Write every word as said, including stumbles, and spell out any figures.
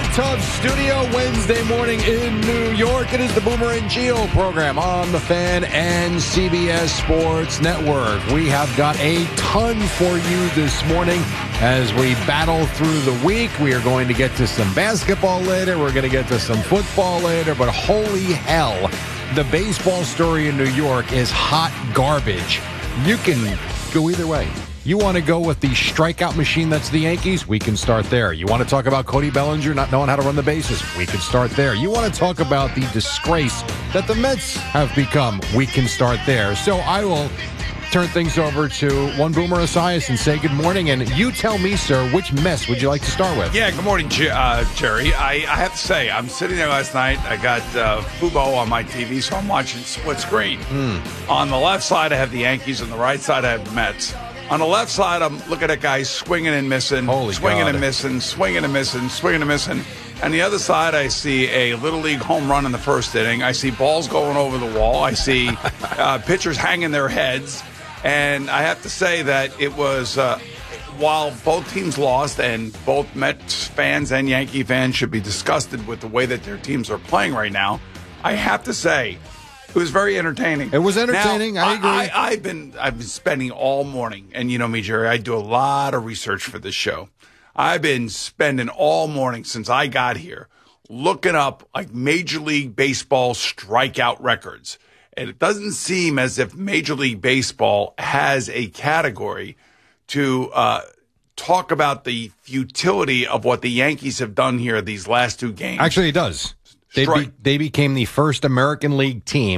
Tubbs Studio Wednesday morning in New York. It is the Boomer and Geo program on the Fan and C B S Sports Network. We have got a ton for you this morning as we battle through the week. We are going to get to some basketball later. We're going to get to some football later. But holy hell, the baseball story in New York is hot garbage. You can go either way. You want to go with the strikeout machine that's the Yankees? We can start there. You want to talk about Cody Bellinger not knowing how to run the bases? We can start there. You want to talk about the disgrace that the Mets have become? We can start there. So I will turn things over to one Boomer Esiason and say good morning. And you tell me, sir, which mess would you like to start with? Yeah, good morning, uh, Jerry. I, I have to say, I'm sitting there last night. I got uh, Fubo on my T V, so I'm watching split screen. Mm. On the left side, I have the Yankees. On the right side, I have the Mets. On the left side, I'm looking at guys swinging and missing, Holy swinging God. and missing, swinging and missing, swinging and missing. And the other side, I see a Little League home run in the first inning. I see balls going over the wall. I see uh, pitchers hanging their heads. And I have to say that it was, uh, while both teams lost and both Mets fans and Yankee fans should be disgusted with the way that their teams are playing right now, I have to say, it was very entertaining. It was entertaining. Now, I agree. I, I, I've been I've been spending all morning, and you know me, Jerry. I do a lot of research for this show. I've been spending all morning since I got here looking up like Major League Baseball strikeout records, and it doesn't seem as if Major League Baseball has a category to uh, talk about the futility of what the Yankees have done here these last two games. Actually, it does. They, be, they became the first American League team